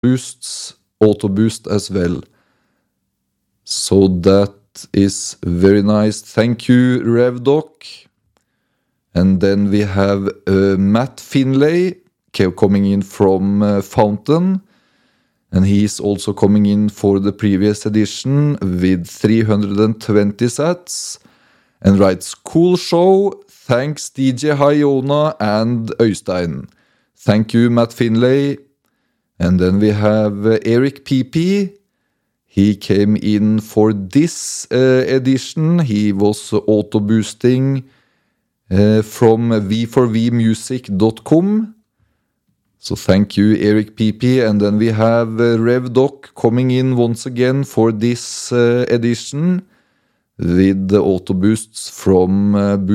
auto boost as well. So that is very nice. Thank you, RevDoc. And then we have Matt Finlay coming in from Fountain. And he's also coming in for the previous edition with 320 sats. And writes, cool show. Thanks DJ Hayona and Øystein. Thank you, Matt Finlay. And then we have Eric PP. He came in for this edition. He was auto-boosting from v4vmusic.com. So thank you, Eric PP. And then we have RevDoc coming in once again for this edition with the auto boosts from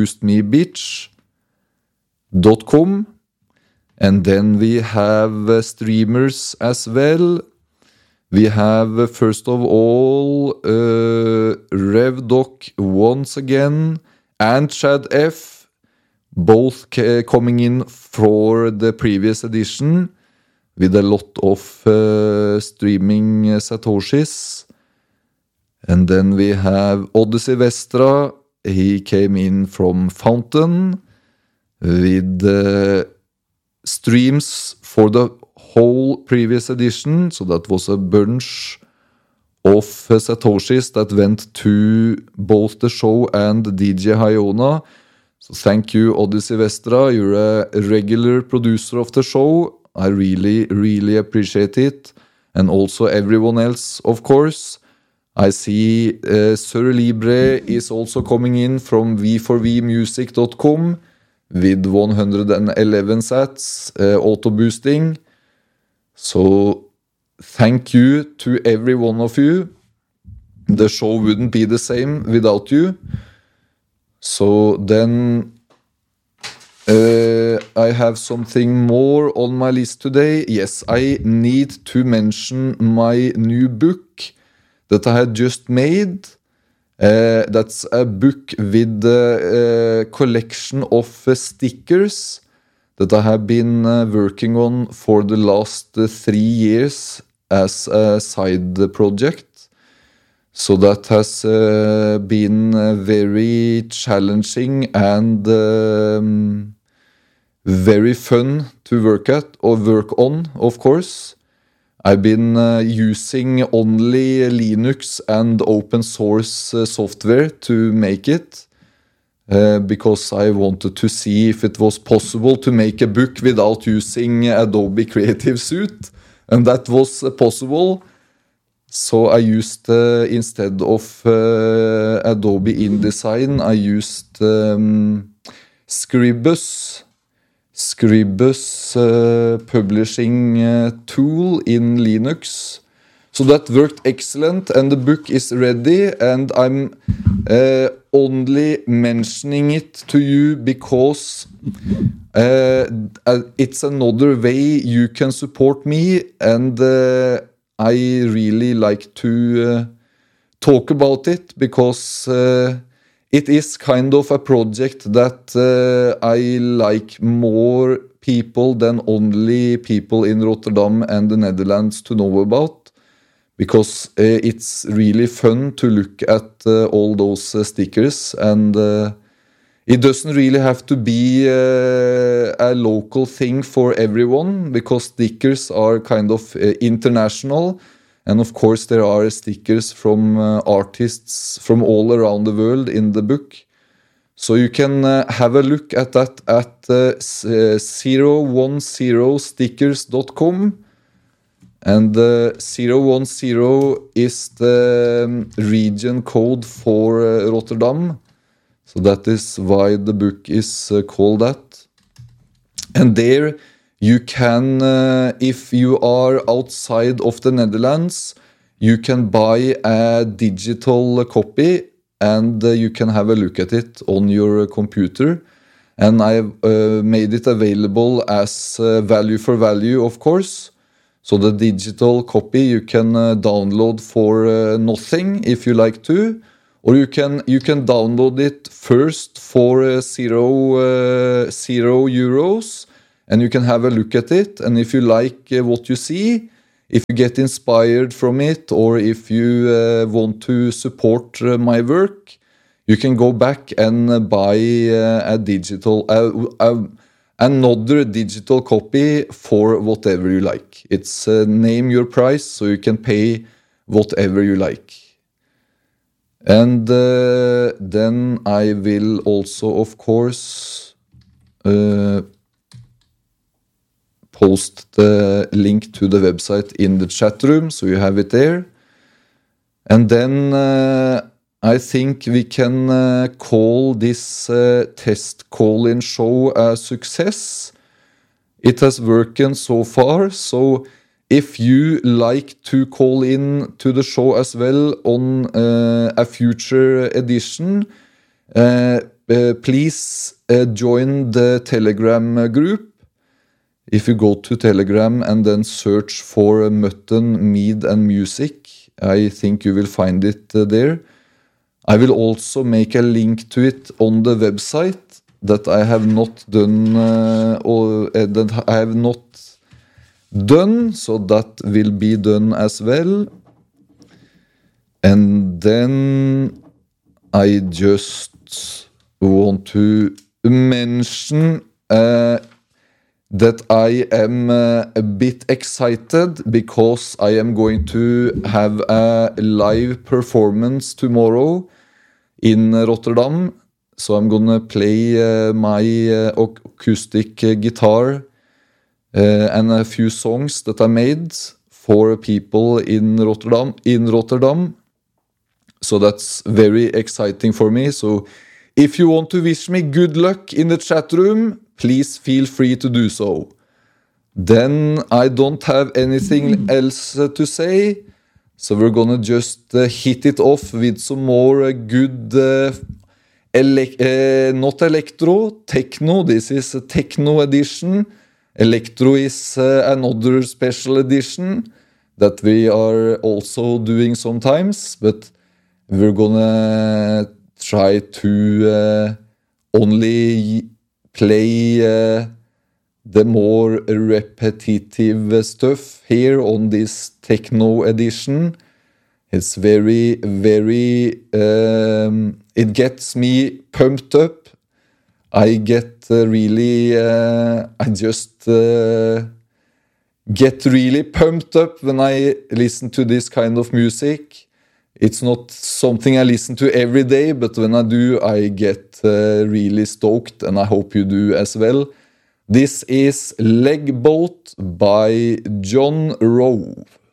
boostmebitch.com. And then we have streamers as well. We have first of all RevDoc once again and Chad F, both coming in for the previous edition with a lot of streaming Satoshis. And then we have Odyssey Vestra. He came in from Fountain with streams for the whole previous edition. So that was a bunch of Satoshis that went to both the show and DJ Hayona. So thank you, Odyssey Vestra. You're a regular producer of the show. I really, really appreciate it. And also everyone else, of course. I see Sir Libre is also coming in from v4vmusic.com with 111 sats auto boosting. So thank you to every one of you. The show wouldn't be the same without you. So then I have something more on my list today. Yes, I need to mention my new book that I had just made. That's a book with a collection of stickers that I have been working on for the last 3 years as a side project. So that has been very challenging and very fun to work on, of course. I've been using only Linux and open source software to make it because I wanted to see if it was possible to make a book without using Adobe Creative Suite, and that was possible. So I used, instead of Adobe InDesign, I used Scribus publishing tool in Linux. So that worked excellent, and the book is ready, and I'm only mentioning it to you because it's another way you can support me, and I really like to talk about it because it is kind of a project that I like more people than only people in Rotterdam and the Netherlands to know about, because it's really fun to look at all those stickers, and it doesn't really have to be a local thing for everyone, because stickers are kind of international. And of course, there are stickers from artists from all around the world in the book. So you can have a look at that at 010stickers.com. And 010 is the region code for Rotterdam. So that is why the book is called that. And there you can, if you are outside of the Netherlands, you can buy a digital copy and you can have a look at it on your computer. And I've made it available as value for value, of course. So the digital copy you can download for nothing if you like to. Or you can download it first for €0, and you can have a look at it. And if you like what you see, if you get inspired from it, or if you want to support my work, you can go back and buy another digital copy for whatever you like. It's name your price, so you can pay whatever you like. And then I will also, of course, post the link to the website in the chat room, so you have it there. And then I think we can call this test call-in show a success. It has worked so far, so if you like to call in to the show as well on a future edition, please join the Telegram group. If you go to Telegram and then search for Mutton, Mead and Music, I think you will find it there. I will also make a link to it on the website that I have not done, so that will be done as well. And then I just want to mention that I am a bit excited because I am going to have a live performance tomorrow in Rotterdam. So I'm gonna play my acoustic guitar and a few songs that I made for people in Rotterdam. So that's very exciting for me. So if you want to wish me good luck in the chat room, please feel free to do so. Then I don't have anything else to say. So we're gonna just hit it off with some more good not electro, techno. This is a techno edition. Electro is another special edition that we are also doing sometimes, but we're gonna try to only play the more repetitive stuff here on this techno edition. It's very, very, it gets me pumped up. I get really, I just get really pumped up when I listen to this kind of music. It's not something I listen to every day, but when I do, I get really stoked, and I hope you do as well. This is Leg Boat by John Rowe.